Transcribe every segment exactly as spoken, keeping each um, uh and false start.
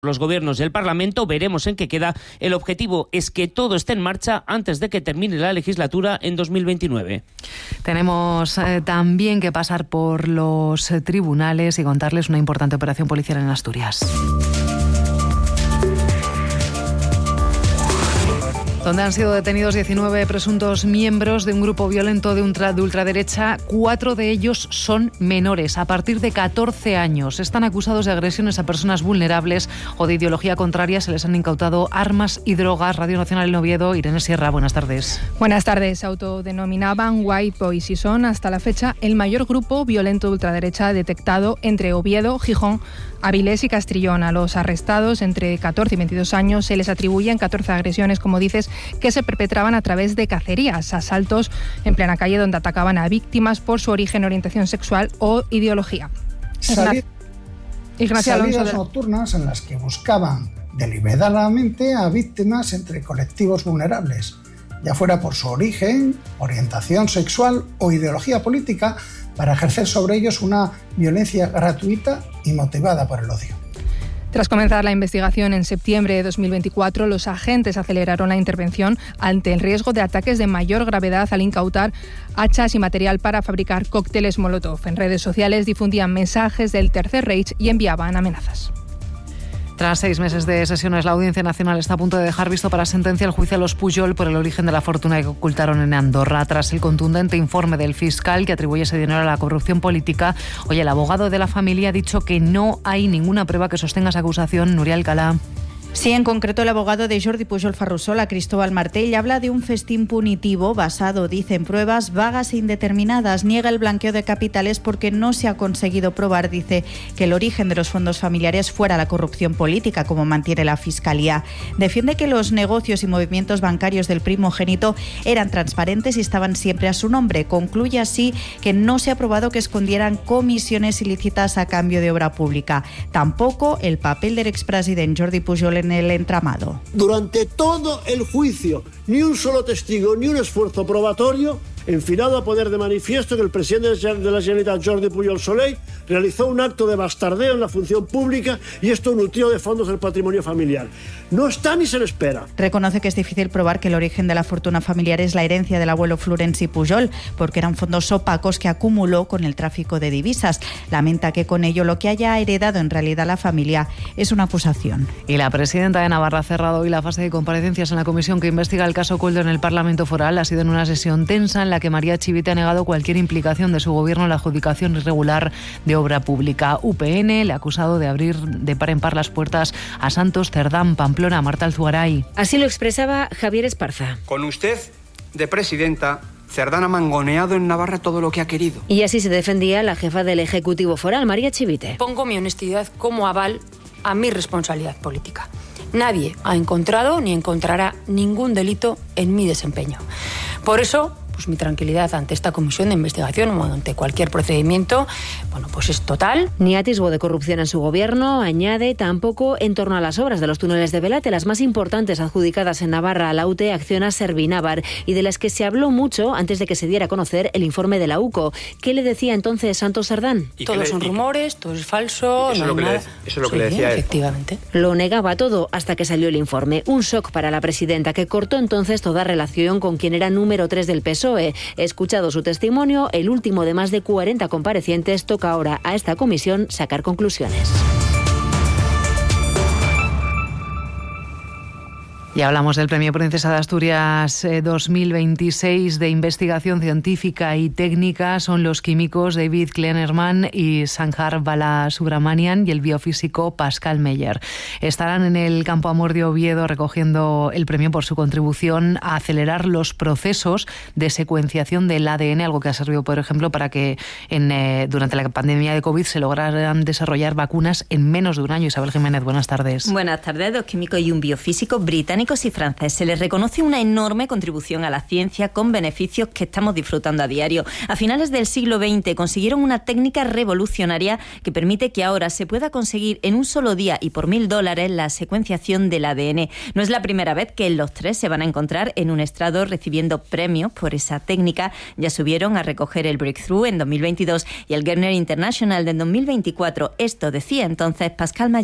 los gobiernos y el Parlamento. Veremos en qué queda. El objetivo es que todo esté en marcha antes de que termine la legislatura en dos mil veintinueve. Tenemos eh, también que pasar por los eh, tribunales y contarles una importante operación policial en Asturias, donde han sido detenidos diecinueve presuntos miembros de un grupo violento de, ultra, de ultraderecha. Cuatro de ellos son menores, a partir de catorce años. Están acusados de agresiones a personas vulnerables o de ideología contraria. Se les han incautado armas y drogas. Radio Nacional en Oviedo, Irene Sierra, buenas tardes. Buenas tardes. Se autodenominaban White Boys y son, hasta la fecha, el mayor grupo violento de ultraderecha detectado entre Oviedo, Gijón, Avilés y Castrillón. A los arrestados entre catorce y veintidós años se les atribuían catorce agresiones, como dices, que se perpetraban a través de cacerías, asaltos en plena calle donde atacaban a víctimas por su origen, orientación sexual o ideología. Salid, Ignacio Alonso salidas de... nocturnas en las que buscaban deliberadamente a víctimas entre colectivos vulnerables, ya fuera por su origen, orientación sexual o ideología política, para ejercer sobre ellos una violencia gratuita y motivada por el odio. Tras comenzar la investigación en septiembre de dos mil veinticuatro, los agentes aceleraron la intervención ante el riesgo de ataques de mayor gravedad al incautar hachas y material para fabricar cócteles Molotov. En redes sociales difundían mensajes del Tercer Reich y enviaban amenazas. Tras seis meses de sesiones, la Audiencia Nacional está a punto de dejar visto para sentencia el juicio a los Pujol por el origen de la fortuna que ocultaron en Andorra. Tras el contundente informe del fiscal que atribuye ese dinero a la corrupción política, hoy el abogado de la familia ha dicho que no hay ninguna prueba que sostenga esa acusación. Nuria Alcalá. Sí, en concreto el abogado de Jordi Pujol Ferrusola, Cristóbal Martell, habla de un festín punitivo basado, dice, en pruebas vagas e indeterminadas. Niega el blanqueo de capitales porque no se ha conseguido probar, dice, que el origen de los fondos familiares fuera la corrupción política, como mantiene la Fiscalía. Defiende que los negocios y movimientos bancarios del primogénito eran transparentes y estaban siempre a su nombre. Concluye así que no se ha probado que escondieran comisiones ilícitas a cambio de obra pública. Tampoco el papel del expresidente Jordi Pujol en el entramado. Durante todo el juicio, ni un solo testigo, ni un esfuerzo probatorio, enfilado a poner de manifiesto que el presidente de la Generalitat, Jordi Pujol Soley, realizó un acto de bastardeo en la función pública y esto nutrió de fondos del patrimonio familiar. No está ni se le espera. Reconoce que es difícil probar que el origen de la fortuna familiar es la herencia del abuelo Florenci Pujol, porque eran fondos opacos que acumuló con el tráfico de divisas. Lamenta que con ello lo que haya heredado en realidad la familia es una acusación. Y la presidenta de Navarra ha cerrado hoy la fase de comparecencias en la comisión que investiga el caso Koldo en el Parlamento Foral. Ha sido en una sesión tensa en la que María Chivite ha negado cualquier implicación de su gobierno en la adjudicación irregular de obra pública. U P N le ha acusado de abrir de par en par las puertas a Santos, Cerdán, Pamplona. Marta Alzugaray. Así lo expresaba Javier Esparza. Con usted de presidenta, Cerdán ha mangoneado en Navarra todo lo que ha querido. Y así se defendía la jefa del Ejecutivo Foral, María Chivite. Pongo mi honestidad como aval a mi responsabilidad política. Nadie ha encontrado ni encontrará ningún delito en mi desempeño. Por eso, pues mi tranquilidad ante esta comisión de investigación o ante cualquier procedimiento, bueno, pues es total. Ni atisbo de corrupción en su gobierno, añade, tampoco en torno a las obras de los túneles de Belate, las más importantes adjudicadas en Navarra a la U T E, Acciona, Servinávar, y de las que se habló mucho antes de que se diera a conocer el informe de la U C O. ¿Qué le decía entonces Santos Cerdán? Todos son rumores, todo es falso, eso no es lo que nada. le, eso es lo que sí, le decía él. Efectivamente. Lo negaba todo hasta que salió el informe. Un shock para la presidenta, que cortó entonces toda relación con quien era número tres del P S O E. Escuchado su testimonio, el último de más de cuarenta comparecientes, toca ahora a esta comisión sacar conclusiones. Y hablamos del Premio Princesa de Asturias eh, dos mil veintiséis de investigación científica y técnica. Son los químicos David Kleinerman y Sanjar Balasubramanian y el biofísico Pascal Meyer. Estarán en el Campo Amor de Oviedo recogiendo el premio por su contribución a acelerar los procesos de secuenciación del A D N, algo que ha servido, por ejemplo, para que en, eh, durante la pandemia de COVID se lograran desarrollar vacunas en menos de un año. Isabel Jiménez, buenas tardes. Buenas tardes. Dos químicos y un biofísico británico y francés. Se les reconoce una enorme contribución a la ciencia con beneficios que estamos disfrutando a diario. A finales del siglo veinte consiguieron una técnica revolucionaria que permite que ahora se pueda conseguir en un solo día y por mil dólares la secuenciación del A D N. No es la primera vez que los tres se van a encontrar en un estrado recibiendo premios por esa técnica. Ya subieron a recoger el Breakthrough en dos mil veintidós y el Gartner International de dos mil veinticuatro. Esto decía entonces Pascal Meyer.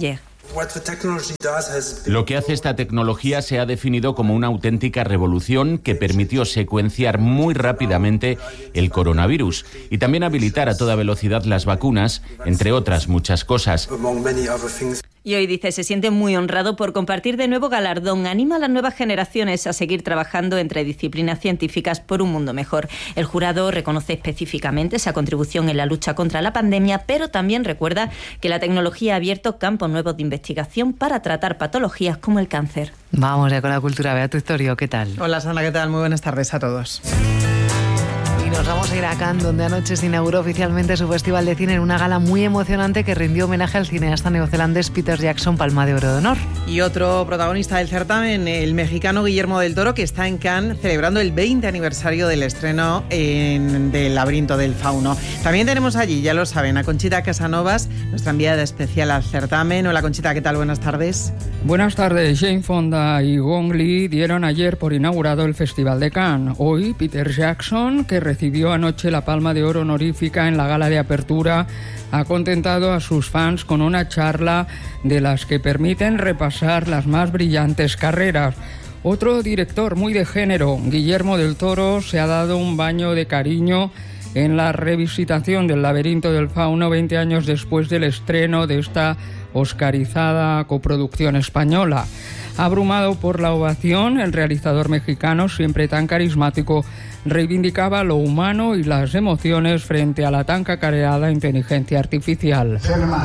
Lo que hace esta tecnología se ha definido como una auténtica revolución que permitió secuenciar muy rápidamente el coronavirus y también habilitar a toda velocidad las vacunas, entre otras muchas cosas. Y hoy dice, se siente muy honrado por compartir de nuevo galardón. Anima a las nuevas generaciones a seguir trabajando entre disciplinas científicas por un mundo mejor. El jurado reconoce específicamente esa contribución en la lucha contra la pandemia, pero también recuerda que la tecnología ha abierto campos nuevos de investigación para tratar patologías como el cáncer. Vamos ya con la cultura. Vea tu historia, ¿qué tal? Hola, Sana, ¿qué tal? Muy buenas tardes a todos. Y nos vamos a ir a Cannes, donde anoche se inauguró oficialmente su festival de cine en una gala muy emocionante que rindió homenaje al cineasta neozelandés Peter Jackson, Palma de Oro de Honor. Y otro protagonista del certamen, el mexicano Guillermo del Toro, que está en Cannes celebrando el veinte aniversario del estreno en del Laberinto del Fauno. También tenemos allí, ya lo saben, a Conchita Casanovas, nuestra enviada especial al certamen. Hola, Conchita, ¿qué tal? Buenas tardes. Buenas tardes. Jane Fonda y Gong Li dieron ayer por inaugurado el Festival de Cannes. Hoy, Peter Jackson, que recibió anoche la Palma de Oro honorífica en la gala de apertura, ha contentado a sus fans con una charla de las que permiten repasar las más brillantes carreras. Otro director muy de género, Guillermo del Toro, se ha dado un baño de cariño en la revisitación del Laberinto del Fauno veinte años después del estreno de esta oscarizada coproducción española. Abrumado por la ovación, el realizador mexicano, siempre tan carismático, reivindicaba lo humano y las emociones frente a la tan cacareada inteligencia artificial.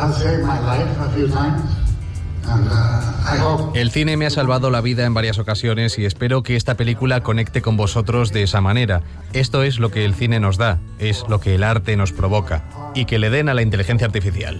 El cine me ha salvado la vida en varias ocasiones y espero que esta película conecte con vosotros de esa manera. Esto es lo que el cine nos da, es lo que el arte nos provoca, y que le den a la inteligencia artificial.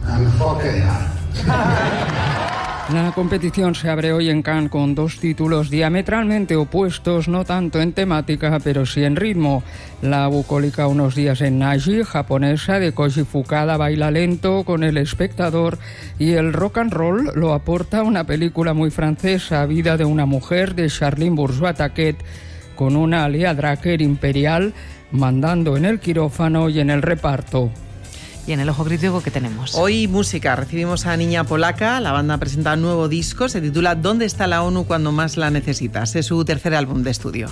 La competición se abre hoy en Cannes con dos títulos diametralmente opuestos, no tanto en temática, pero sí en ritmo. La bucólica Unos días en Naji, japonesa, de Koji Fukada, baila lento con el espectador, y el rock and roll lo aporta una película muy francesa, Vida de una mujer, de Charlene Bourgeois-Taquet, con una Alia Dracker imperial mandando en el quirófano y en el reparto. Y en el ojo crítico, ¿qué tenemos? Hoy música. Recibimos a Niña Polaca. La banda presenta un nuevo disco. Se titula ¿Dónde está la ONU cuando más la necesitas? Es su tercer álbum de estudio.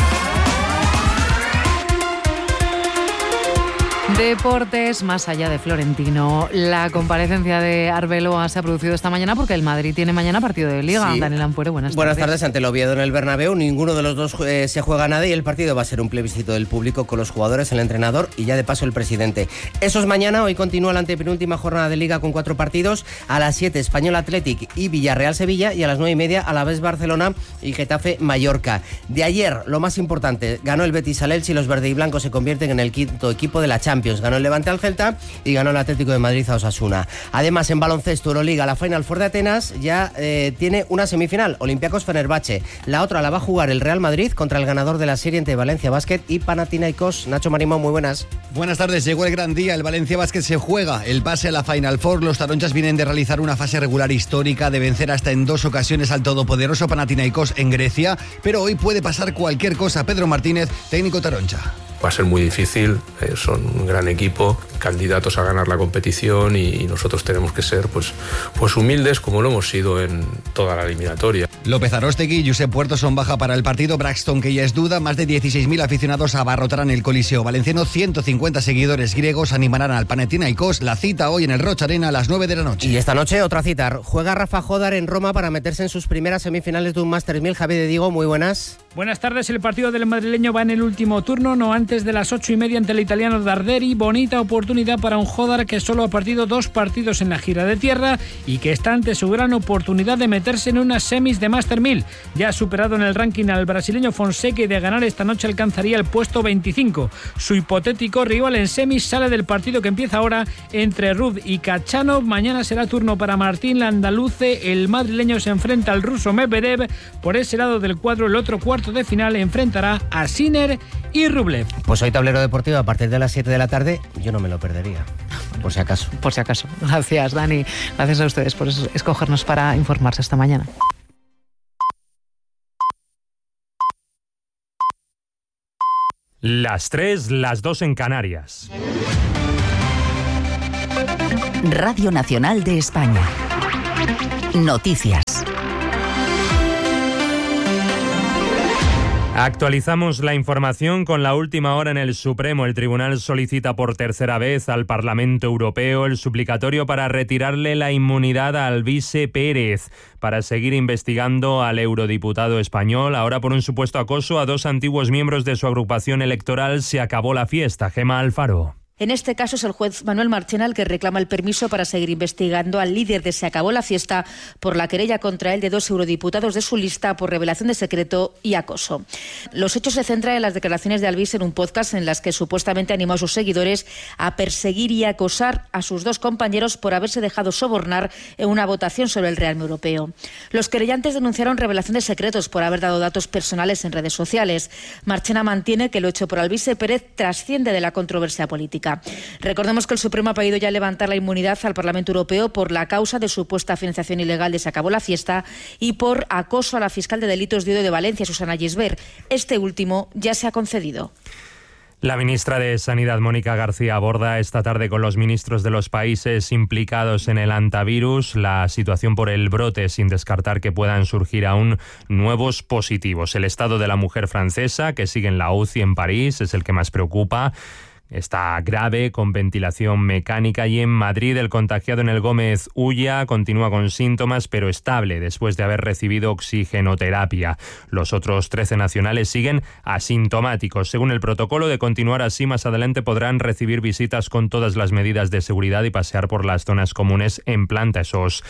Deportes, más allá de Florentino. La comparecencia de Arbeloa se ha producido esta mañana porque el Madrid tiene mañana partido de Liga. Sí. Daniel Ampuero, buenas tardes. Buenas tardes. Ante el Oviedo en el Bernabéu, ninguno de los dos eh, se juega nada y el partido va a ser un plebiscito del público con los jugadores, el entrenador y ya de paso el presidente. Eso es mañana. Hoy continúa la antepenúltima jornada de Liga con cuatro partidos. A las siete, Español Athletic y Villarreal Sevilla, y a las nueve y media, Alavés Barcelona y Getafe Mallorca. De ayer, lo más importante, ganó el Betis al Elche y los verde y blancos se convierten en el quinto equipo de la Champions. Ganó el Levante al Celta y ganó el Atlético de Madrid a Osasuna. Además, en baloncesto, Euroliga, la Final Four de Atenas ya eh, tiene una semifinal, Olympiacos Fenerbahce. La otra la va a jugar el Real Madrid contra el ganador de la serie entre Valencia Basket y Panathinaikos. Nacho Marimón, muy buenas. Buenas tardes, llegó el gran día. El Valencia Basket se juega el pase a la Final Four. Los taronchas vienen de realizar una fase regular histórica, de vencer hasta en dos ocasiones al todopoderoso Panathinaikos en Grecia, pero hoy puede pasar cualquier cosa. Pedro Martínez, técnico taroncha. Va a ser muy difícil, eh, son un gran equipo, candidatos a ganar la competición y, y nosotros tenemos que ser pues, pues humildes como lo hemos sido en toda la eliminatoria. López Aróstegui y Josep Puerto son baja para el partido. Braxton, que ya es duda, más de dieciséis mil aficionados abarrotarán el Coliseo valenciano. ciento cincuenta seguidores griegos animarán al Panathinaikos. La cita hoy en el Roch Arena a las nueve de la noche. Y esta noche otra cita. Juega Rafa Jodar en Roma para meterse en sus primeras semifinales de un Masters mil. Javier de Diego, muy buenas. Buenas tardes. El partido del madrileño va en el último turno, no antes de las ocho y media ante el italiano Darderi. Bonita oportunidad para un Jodar que solo ha partido dos partidos en la gira de tierra y que está ante su gran oportunidad de meterse en unas semis de Master mil. Ya ha superado en el ranking al brasileño Fonseca y de ganar esta noche alcanzaría el puesto veinticinco. Su hipotético rival en semis sale del partido que empieza ahora entre Ruud y Khachanov. Mañana será turno para Martín Landaluce. El madrileño se enfrenta al ruso Medvedev. Por ese lado del cuadro, el otro cuarto de final enfrentará a Sinner y Rublev. Pues hoy tablero deportivo a partir de las siete de la tarde, yo no me lo perdería, por si acaso. Por si acaso. Gracias, Dani. Gracias a ustedes por escogernos para informarse esta mañana. Las tres, las dos en Canarias. Radio Nacional de España. Noticias. Actualizamos la información con la última hora en el Supremo. El Tribunal solicita por tercera vez al Parlamento Europeo el suplicatorio para retirarle la inmunidad a Alvise Pérez para seguir investigando al eurodiputado español. Ahora por un supuesto acoso a dos antiguos miembros de su agrupación electoral se acabó la fiesta. Gemma Alfaro. En este caso es el juez Manuel Marchena el que reclama el permiso para seguir investigando al líder de Se acabó la fiesta por la querella contra él de dos eurodiputados de su lista por revelación de secreto y acoso. Los hechos se centran en las declaraciones de Alvise en un podcast en las que supuestamente animó a sus seguidores a perseguir y acosar a sus dos compañeros por haberse dejado sobornar en una votación sobre el Real Europeo. Los querellantes denunciaron revelación de secretos por haber dado datos personales en redes sociales. Marchena mantiene que lo hecho por Alvise Pérez trasciende de la controversia política. Recordemos que el Supremo ha pedido ya levantar la inmunidad al Parlamento Europeo por la causa de supuesta financiación ilegal de Se acabó la fiesta y por acoso a la fiscal de delitos de odio de Valencia, Susana Gisbert. Este último ya se ha concedido. La ministra de Sanidad, Mónica García, aborda esta tarde con los ministros de los países implicados en el antivirus la situación por el brote, sin descartar que puedan surgir aún nuevos positivos. El estado de la mujer francesa, que sigue en la U C I en París, es el que más preocupa. Está grave, con ventilación mecánica, y en Madrid el contagiado en el Gómez Ulla continúa con síntomas, pero estable después de haber recibido oxigenoterapia. Los otros trece nacionales siguen asintomáticos. Según el protocolo, de continuar así, más adelante podrán recibir visitas con todas las medidas de seguridad y pasear por las zonas comunes en planta. Esos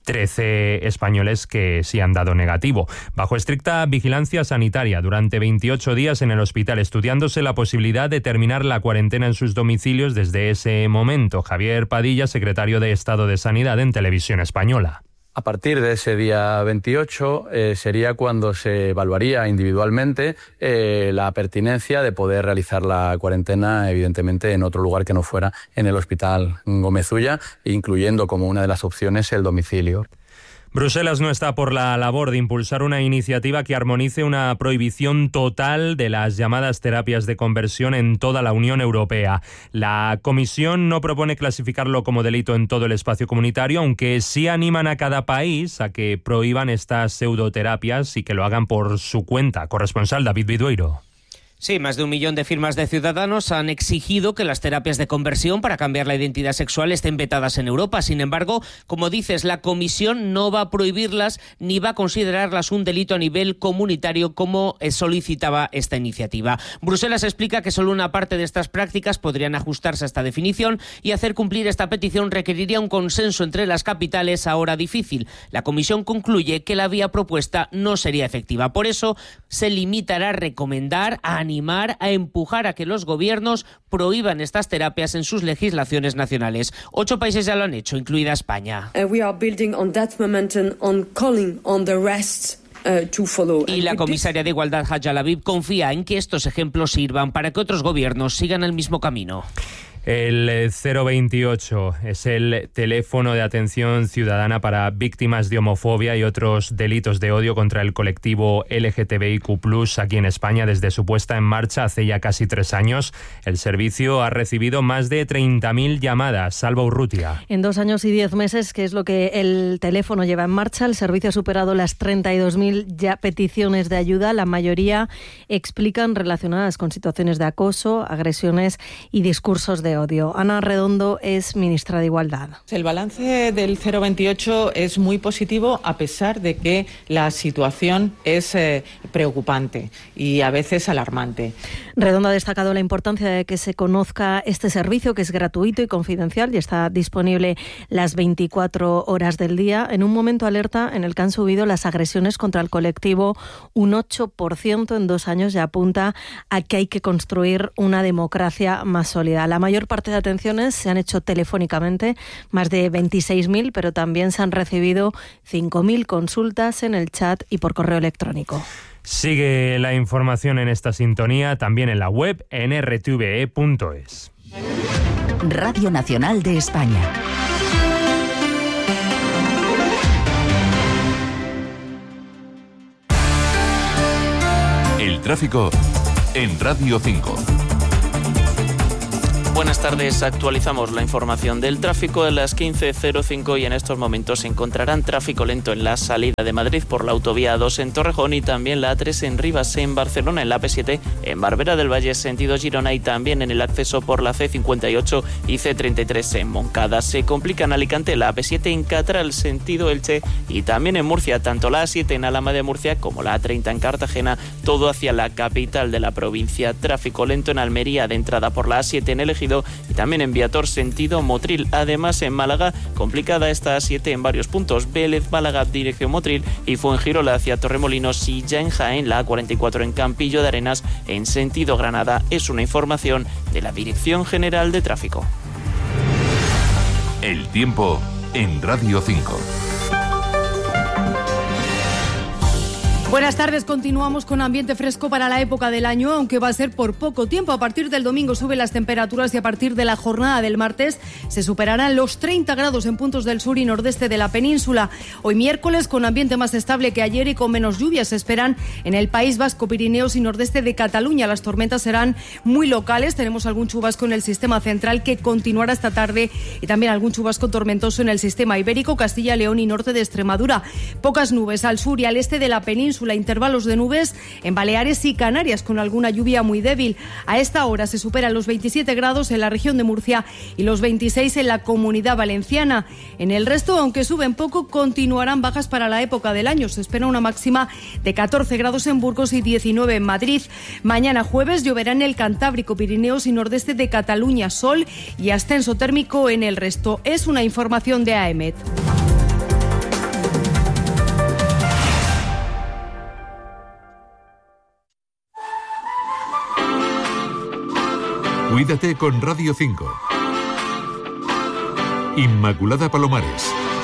trece españoles que sí han dado negativo. Bajo estricta vigilancia sanitaria durante veintiocho días en el hospital, estudiándose la posibilidad de terminar la cuarentena en sus domicilios desde ese momento. Javier Padilla, secretario de Estado de Sanidad en Televisión Española. A partir de ese día veintiocho eh, sería cuando se evaluaría individualmente eh, la pertinencia de poder realizar la cuarentena, evidentemente en otro lugar que no fuera en el Hospital Gómez Ulla, incluyendo como una de las opciones el domicilio. Bruselas no está por la labor de impulsar una iniciativa que armonice una prohibición total de las llamadas terapias de conversión en toda la Unión Europea. La Comisión no propone clasificarlo como delito en todo el espacio comunitario, aunque sí animan a cada país a que prohíban estas pseudoterapias y que lo hagan por su cuenta. Corresponsal David Vidueiro. Sí, más de un millón de firmas de ciudadanos han exigido que las terapias de conversión para cambiar la identidad sexual estén vetadas en Europa. Sin embargo, como dices, la Comisión no va a prohibirlas ni va a considerarlas un delito a nivel comunitario como solicitaba esta iniciativa. Bruselas explica que solo una parte de estas prácticas podrían ajustarse a esta definición y hacer cumplir esta petición requeriría un consenso entre las capitales, ahora difícil. La Comisión concluye que la vía propuesta no sería efectiva. Por eso, se limitará a recomendar, a animar, a empujar a que los gobiernos prohíban estas terapias en sus legislaciones nacionales. Ocho países ya lo han hecho, incluida España. Uh, we are building on that momentum, on calling on the rest. Y la comisaria de Igualdad, Hadja Labib, confía en que estos ejemplos sirvan para que otros gobiernos sigan el mismo camino. El cero veintiocho es el teléfono de atención ciudadana para víctimas de homofobia y otros delitos de odio contra el colectivo L G T B I Q plus, aquí en España. Desde su puesta en marcha hace ya casi tres años, el servicio ha recibido más de treinta mil llamadas. Salva Urrutia. En dos años y diez meses, que es lo que el teléfono lleva en marcha, el servicio ha superado las treinta y dos mil ya peticiones de ayuda. La mayoría explican relacionadas con situaciones de acoso, agresiones y discursos de odio. Ana Redondo es ministra de Igualdad. El balance del cero veintiocho es muy positivo, a pesar de que la situación es eh, preocupante y a veces alarmante. Redondo ha destacado la importancia de que se conozca este servicio, que es gratuito y confidencial y está disponible las veinticuatro horas del día, en un momento alerta en el que han subido las agresiones contra el colectivo un ocho por ciento en dos años, y apunta a que hay que construir una democracia más sólida. La mayor parte de atenciones se han hecho telefónicamente, más de veintiséis mil, pero también se han recibido cinco mil consultas en el chat y por correo electrónico. Sigue la información en esta sintonía, también en la web en r t v e punto es. Radio Nacional de España. El tráfico en Radio cinco. Buenas tardes, actualizamos la información del tráfico a las quince cero cinco y en estos momentos se encontrarán tráfico lento en la salida de Madrid por la autovía A dos en Torrejón y también la A tres en Rivas en Barcelona, en la A P siete en Barberá del Valle sentido Girona y también en el acceso por la C cincuenta y ocho y C treinta y tres en Moncada. Se complica en Alicante la A P siete en Catral sentido Elche y también en Murcia, tanto la A siete en Alhama de Murcia como la A treinta en Cartagena, todo hacia la capital de la provincia. Tráfico lento en Almería de entrada por la A siete en El Ejido y también en Viator sentido Motril. Además en Málaga, complicada esta A siete en varios puntos, Vélez, Málaga dirección Motril y Fuengirola hacia Torremolinos y ya en Jaén la A cuarenta y cuatro en Campillo de Arenas en sentido Granada. Es una información de la Dirección General de Tráfico. El tiempo en Radio cinco. Buenas tardes, continuamos con ambiente fresco para la época del año, aunque va a ser por poco tiempo. A partir del domingo suben las temperaturas y a partir de la jornada del martes se superarán los treinta grados en puntos del sur y nordeste de la península. Hoy miércoles, con ambiente más estable que ayer y con menos lluvias, se esperan en el País Vasco, Pirineos y nordeste de Cataluña. Las tormentas serán muy locales. Tenemos algún chubasco en el sistema central que continuará esta tarde y también algún chubasco tormentoso en el sistema ibérico, Castilla, León y norte de Extremadura. Pocas nubes al sur y al este de la península. Intervalos de nubes en Baleares y Canarias con alguna lluvia muy débil. A esta hora se superan los veintisiete grados en la región de Murcia y los veintiséis en la Comunidad Valenciana. En el resto, aunque suben poco, continuarán bajas para la época del año. Se espera una máxima de catorce grados en Burgos y diecinueve en Madrid. Mañana jueves lloverá en el Cantábrico, Pirineos y nordeste de Cataluña, sol y ascenso térmico en el resto. Es una información de A E M E T. Cuídate con Radio cinco. Inmaculada Palomares.